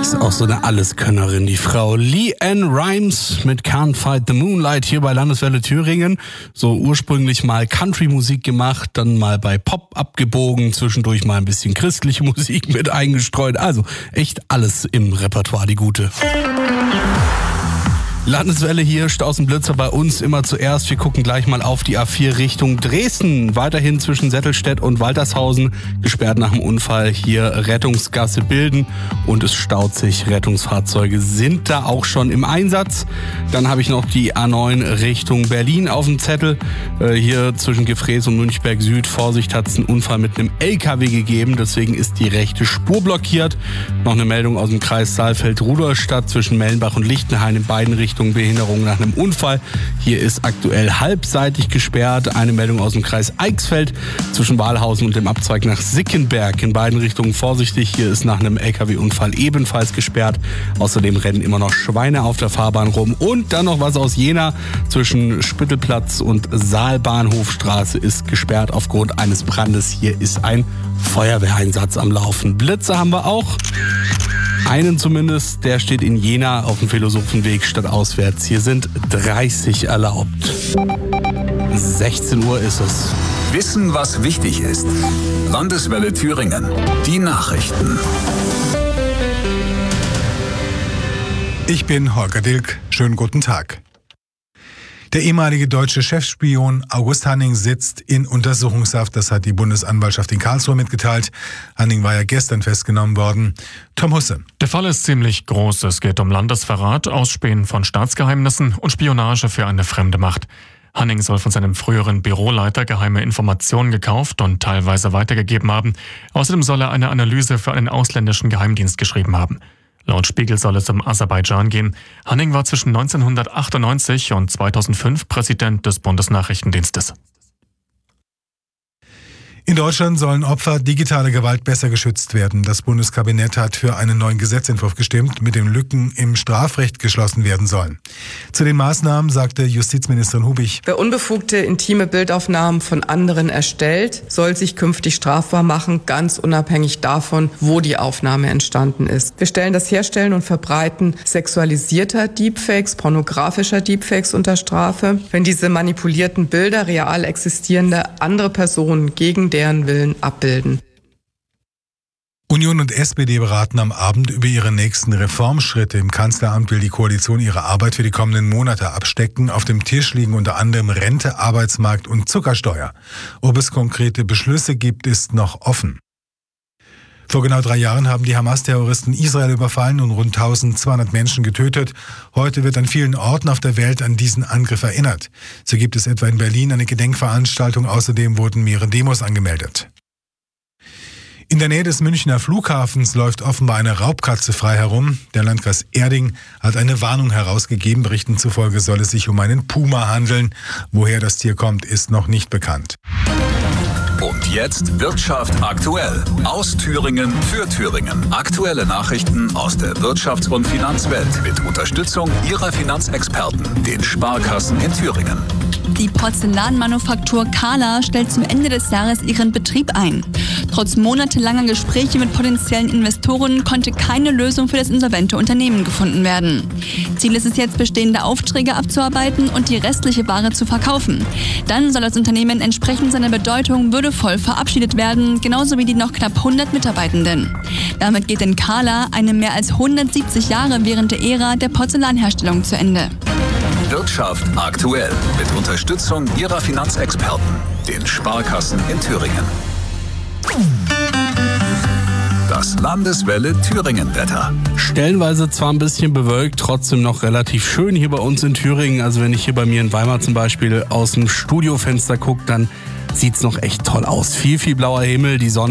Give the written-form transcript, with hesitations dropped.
Ist auch so eine Alleskönnerin, die Frau. LeAnn Rimes mit Can't Fight the Moonlight hier bei Landeswelle Thüringen. So ursprünglich mal Country-Musik gemacht, dann mal bei Pop abgebogen, zwischendurch mal ein bisschen christliche Musik mit eingestreut. Also echt alles im Repertoire, die Gute. Landeswelle hier, Stausenblitzer bei uns immer zuerst. Wir gucken gleich mal auf die A4 Richtung Dresden. Weiterhin zwischen Settelstedt und Waltershausen. Gesperrt nach dem Unfall. Hier Rettungsgasse Bilden und es staut sich. Rettungsfahrzeuge sind da auch schon im Einsatz. Dann habe ich noch die A9 Richtung Berlin auf dem Zettel. Hier zwischen Gefrees und Münchberg Süd. Vorsicht, hat es einen Unfall mit einem LKW gegeben. Deswegen ist die rechte Spur blockiert. Noch eine Meldung aus dem Kreis Saalfeld-Rudolstadt zwischen Mellenbach und Lichtenhain in beiden Richtungen. Behinderung nach einem Unfall. Hier ist aktuell halbseitig gesperrt. Eine Meldung aus dem Kreis Eichsfeld zwischen Wahlhausen und dem Abzweig nach Sickenberg. In beiden Richtungen vorsichtig. Hier ist nach einem LKW-Unfall ebenfalls gesperrt. Außerdem rennen immer noch Schweine auf der Fahrbahn rum. Und dann noch was aus Jena. Zwischen Spittelplatz und Saalbahnhofstraße ist gesperrt aufgrund eines Brandes. Hier ist ein Feuerwehreinsatz am Laufen. Blitze haben wir auch. Einen zumindest, der steht in Jena auf dem Philosophenweg stadtauswärts. Hier sind 30 erlaubt. 16 Uhr ist es. Wissen, was wichtig ist. Landeswelle Thüringen. Die Nachrichten. Ich bin Holger Dilk. Schönen guten Tag. Der ehemalige deutsche Chefspion August Hanning sitzt in Untersuchungshaft. Das hat die Bundesanwaltschaft in Karlsruhe mitgeteilt. Hanning war ja gestern festgenommen worden. Tom Husse. Der Fall ist ziemlich groß. Es geht um Landesverrat, Ausspähen von Staatsgeheimnissen und Spionage für eine fremde Macht. Hanning soll von seinem früheren Büroleiter geheime Informationen gekauft und teilweise weitergegeben haben. Außerdem soll er eine Analyse für einen ausländischen Geheimdienst geschrieben haben. Laut Spiegel soll es um Aserbaidschan gehen. Hanning war zwischen 1998 und 2005 Präsident des Bundesnachrichtendienstes. In Deutschland sollen Opfer digitaler Gewalt besser geschützt werden. Das Bundeskabinett hat für einen neuen Gesetzentwurf gestimmt, mit dem Lücken im Strafrecht geschlossen werden sollen. Zu den Maßnahmen sagte Justizministerin Hubig: Wer unbefugte intime Bildaufnahmen von anderen erstellt, soll sich künftig strafbar machen, ganz unabhängig davon, wo die Aufnahme entstanden ist. Wir stellen das Herstellen und Verbreiten sexualisierter Deepfakes, pornografischer Deepfakes unter Strafe, wenn diese manipulierten Bilder real existierende andere Personen gegen deren Willen abbilden. Union und SPD beraten am Abend über ihre nächsten Reformschritte. Im Kanzleramt will die Koalition ihre Arbeit für die kommenden Monate abstecken. Auf dem Tisch liegen unter anderem Rente, Arbeitsmarkt und Zuckersteuer. Ob es konkrete Beschlüsse gibt, ist noch offen. Vor genau 3 Jahren haben die Hamas-Terroristen Israel überfallen und rund 1200 Menschen getötet. Heute wird an vielen Orten auf der Welt an diesen Angriff erinnert. So gibt es etwa in Berlin eine Gedenkveranstaltung. Außerdem wurden mehrere Demos angemeldet. In der Nähe des Münchner Flughafens läuft offenbar eine Raubkatze frei herum. Der Landkreis Erding hat eine Warnung herausgegeben. Berichten zufolge soll es sich um einen Puma handeln. Woher das Tier kommt, ist noch nicht bekannt. Und jetzt Wirtschaft aktuell. Aus Thüringen für Thüringen. Aktuelle Nachrichten aus der Wirtschafts- und Finanzwelt mit Unterstützung Ihrer Finanzexperten, den Sparkassen in Thüringen. Die Porzellanmanufaktur Kala stellt zum Ende des Jahres ihren Betrieb ein. Trotz monatelanger Gespräche mit potenziellen Investoren konnte keine Lösung für das insolvente Unternehmen gefunden werden. Ziel ist es jetzt, bestehende Aufträge abzuarbeiten und die restliche Ware zu verkaufen. Dann soll das Unternehmen entsprechend seiner Bedeutung würdevoll verabschiedet werden, genauso wie die noch knapp 100 Mitarbeitenden. Damit geht in Kala eine mehr als 170 Jahre währende Ära der Porzellanherstellung zu Ende. Wirtschaft aktuell mit Unterstützung Ihrer Finanzexperten, den Sparkassen in Thüringen. Das Landeswelle Thüringen-Wetter. Stellenweise zwar ein bisschen bewölkt, trotzdem noch relativ schön hier bei uns in Thüringen. Also wenn ich hier bei mir in Weimar zum Beispiel aus dem Studiofenster gucke, dann sieht's noch echt toll aus. Viel blauer Himmel, die Sonne